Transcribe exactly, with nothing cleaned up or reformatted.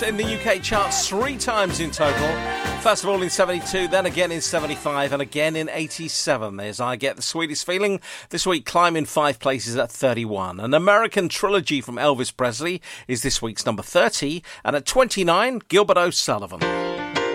in the U K charts three times in total. First of all in seventy-two, then again in seventy-five, and again in eighty-seven. There's I Get the Sweetest Feeling. This week climbing five places at thirty-one. An American Trilogy from Elvis Presley is this week's number thirty. And at twenty-nine, Gilbert O'Sullivan.